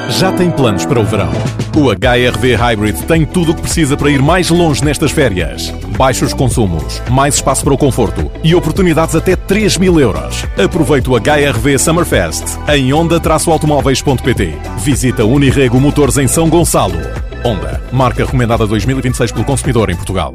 Já tem planos para o verão? O HR-V Hybrid tem tudo o que precisa para ir mais longe nestas férias. Baixos consumos, mais espaço para o conforto e oportunidades até 3.000 euros. Aproveite o HR-V Summerfest em Honda-automóveis.pt. Visita Unirrego Motores em São Gonçalo. Honda, marca recomendada 2026 pelo consumidor em Portugal.